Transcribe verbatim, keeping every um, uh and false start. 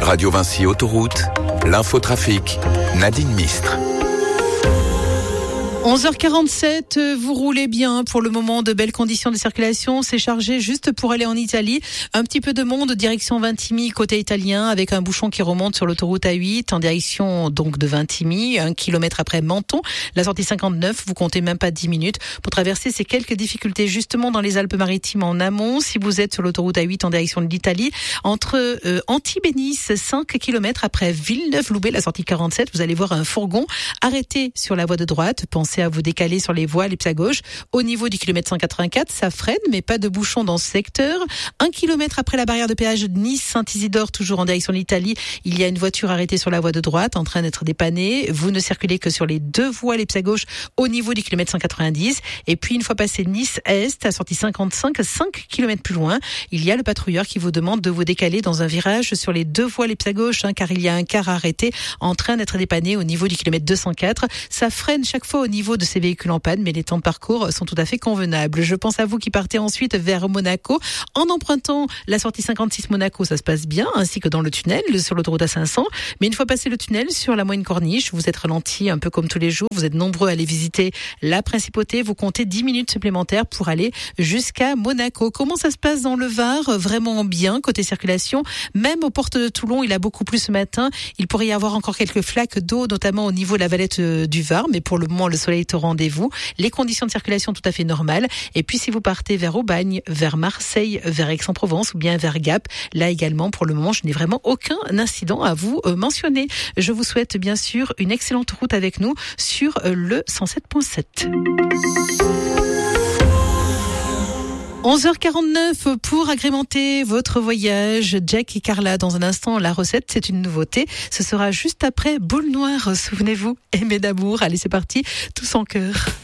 Radio Vinci Autoroute, l'infotrafic, Nadine Mistre. onze heures quarante-sept, vous roulez bien pour le moment, de belles conditions de circulation. C'est chargé juste pour aller en Italie. Un petit peu de monde, direction Vintimille, côté italien, avec un bouchon qui remonte sur l'autoroute A huit, en direction donc de Vintimille, un kilomètre après Menton. La sortie cinquante-neuf, vous comptez même pas dix minutes pour traverser ces quelques difficultés justement dans les Alpes-Maritimes en amont. Si vous êtes sur l'autoroute A huit en direction de l'Italie, entre euh, Antibes et Nice, cinq kilomètres après Villeneuve-Loubet, la sortie quarante-sept, vous allez voir un fourgon arrêté sur la voie de droite. Pensez à vous décaler sur les voies, ellipse à gauche. Au niveau du kilomètre cent quatre-vingt-quatre, ça freine, mais pas de bouchon dans ce secteur. Un kilomètre après la barrière de péage de Nice-Saint-Isidore, toujours en direction de l'Italie, il y a une voiture arrêtée sur la voie de droite, en train d'être dépannée. Vous ne circulez que sur les deux voies, ellipse à gauche, au niveau du kilomètre cent quatre-vingt-dix. Et puis, une fois passé Nice-Est, à sortie cinquante-cinq, cinq kilomètres plus loin, il y a le patrouilleur qui vous demande de vous décaler dans un virage sur les deux voies, ellipse à gauche, hein, car il y a un car arrêté en train d'être dépanné au niveau du kilomètre deux cent quatre. Ça freine chaque fois au niveau de ces véhicules en panne, mais les temps de parcours sont tout à fait convenables. Je pense à vous qui partez ensuite vers Monaco. En empruntant la sortie cinquante-six Monaco, ça se passe bien, ainsi que dans le tunnel sur l'autoroute A cinq cents. Mais une fois passé le tunnel sur la moyenne corniche, vous êtes ralenti un peu comme tous les jours. Vous êtes nombreux à aller visiter la principauté. Vous comptez dix minutes supplémentaires pour aller jusqu'à Monaco. Comment ça se passe dans le Var? Vraiment bien côté circulation. Même aux portes de Toulon, il a beaucoup plu ce matin. Il pourrait y avoir encore quelques flaques d'eau, notamment au niveau de la Valette du Var. Mais pour le moment, le soleil est au rendez-vous. Les conditions de circulation tout à fait normales. Et puis si vous partez vers Aubagne, vers Marseille, vers Aix-en-Provence ou bien vers Gap, là également pour le moment je n'ai vraiment aucun incident à vous mentionner. Je vous souhaite bien sûr une excellente route avec nous sur le cent sept point sept. onze heures quarante-neuf pour agrémenter votre voyage. Jack et Carla, dans un instant, la recette, c'est une nouveauté. Ce sera juste après Boule Noire, souvenez-vous, Aimer d'amour. Allez, c'est parti, tous en cœur.